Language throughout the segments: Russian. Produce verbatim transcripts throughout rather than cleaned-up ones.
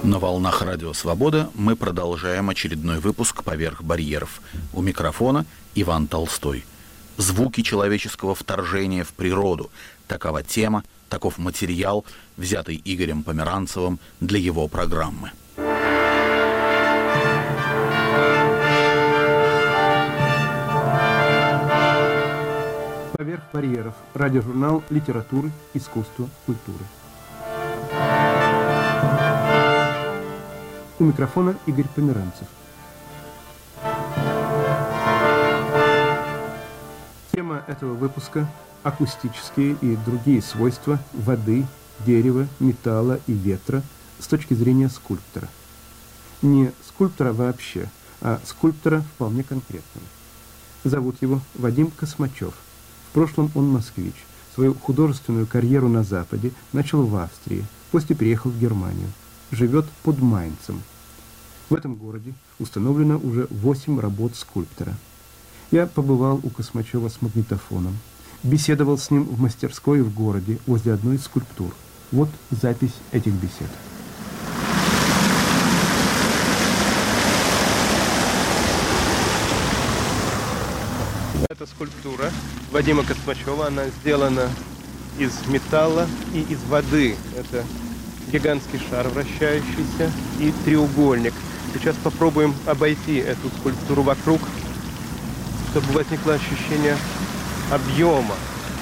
На волнах Радио Свобода мы продолжаем очередной выпуск «Поверх барьеров». У микрофона Иван Толстой. Звуки человеческого вторжения в природу. Такова тема, таков материал, взятый Игорем Померанцевым для его программы. «Поверх барьеров». Радиожурнал литературы, искусства, культуры. У микрофона Игорь Померанцев. Тема этого выпуска – акустические и другие свойства воды, дерева, металла и ветра с точки зрения скульптора. Не скульптора вообще, а скульптора вполне конкретного. Зовут его Вадим Космачев. В прошлом он москвич. Свою художественную карьеру на Западе начал в Австрии, после переехал в Германию. Живет под Майнцем. В этом городе установлено уже восемь работ скульптора. Я побывал у Космачева с магнитофоном, беседовал с ним в мастерской в городе возле одной из скульптур. Вот запись этих бесед. Это скульптура Вадима Космачева. Она сделана из металла и из воды. Это гигантский шар вращающийся и треугольник. Сейчас попробуем обойти эту скульптуру вокруг, чтобы возникло ощущение объема.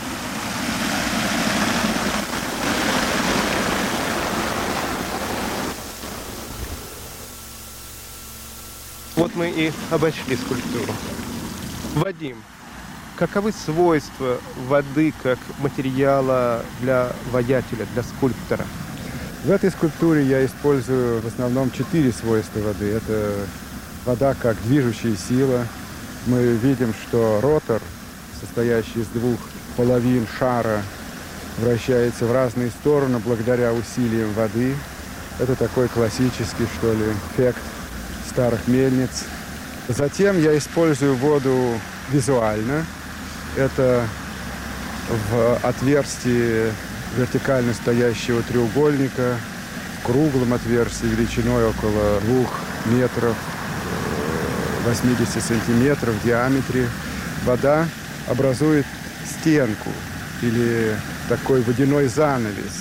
Вот мы и обошли скульптуру. Вадим, каковы свойства воды как материала для воятеля, для скульптора? В этой скульптуре я использую в основном четыре свойства воды. Это вода как движущая сила. Мы видим, что ротор, состоящий из двух половин шара, вращается в разные стороны благодаря усилиям воды. Это такой классический, что ли, эффект старых мельниц. Затем я использую воду визуально. Это в отверстии вертикально стоящего треугольника, в круглом отверстии величиной около двух метров, восемьдесят сантиметров в диаметре. Вода образует стенку или такой водяной занавес.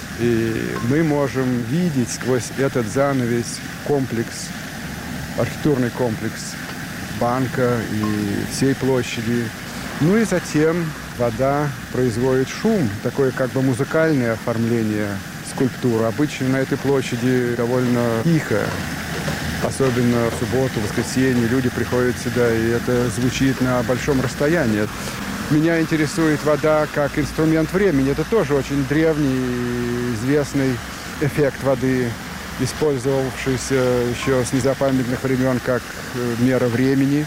И мы можем видеть сквозь этот занавес комплекс, архитектурный комплекс банка и всей площади. Ну и затем вода производит шум, такое как бы музыкальное оформление скульптуры. Обычно на этой площади довольно тихо, особенно в субботу, воскресенье. Люди приходят сюда, и это звучит на большом расстоянии. Меня интересует вода как инструмент времени. Это тоже очень древний, известный эффект воды, использовавшийся еще с незапамятных времен как мера времени.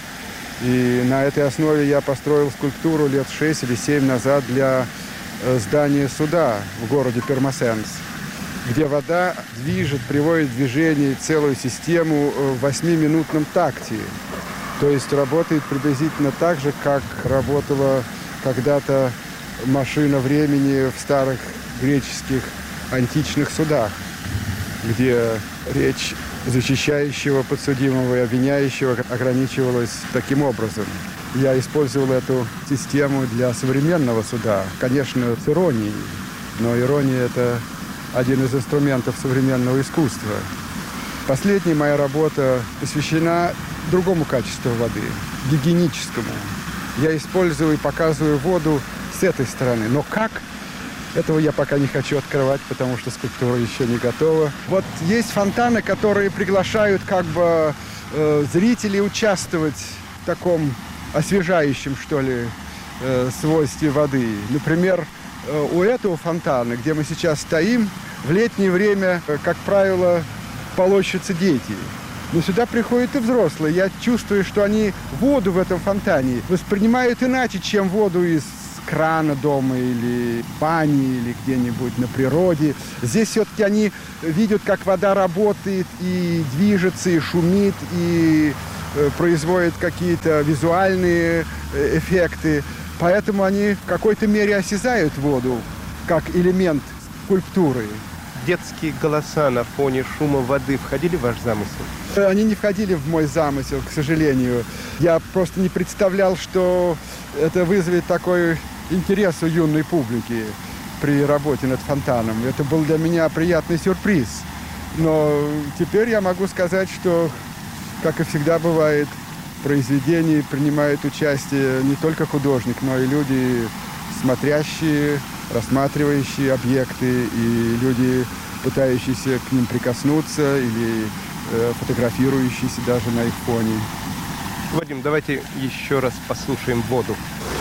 И на этой основе я построил скульптуру лет шесть или семь назад для здания суда в городе Пермасенс, где вода движет, приводит в движение целую систему в восьмиминутном такте. То есть работает приблизительно так же, как работала когда-то машина времени в старых греческих античных судах, где речь защищающего подсудимого и обвиняющего ограничивалась таким образом. Я использовал эту систему для современного суда, конечно, с иронией, но ирония – это один из инструментов современного искусства. Последняя моя работа посвящена другому качеству воды, гигиеническому. Я использую и показываю воду с этой стороны. Но как? Этого я пока не хочу открывать, потому что скульптура еще не готова. Вот есть фонтаны, которые приглашают как бы э, зрителей участвовать в таком освежающем, что ли, э, свойстве воды. Например, э, у этого фонтана, где мы сейчас стоим, в летнее время, э, как правило, полощутся дети. Но сюда приходят и взрослые. Я чувствую, что они воду в этом фонтане воспринимают иначе, чем воду из крана дома или бани, или где-нибудь на природе. Здесь все-таки они видят, как вода работает и движется, и шумит, и э, производит какие-то визуальные э, эффекты. Поэтому они в какой-то мере осязают воду как элемент скульптуры. детские голоса на фоне шума воды входили в ваш замысел? Они не входили в мой замысел, к сожалению. Я просто не представлял, что это вызовет такой интерес у юной публики при работе над фонтаном. Это был для меня приятный сюрприз. Но теперь я могу сказать, что, как и всегда бывает, в произведении принимает участие не только художник, но и люди, смотрящие, рассматривающие объекты, и люди, пытающиеся к ним прикоснуться или э, фотографирующиеся даже на их фоне. Вадим, давайте еще раз послушаем воду.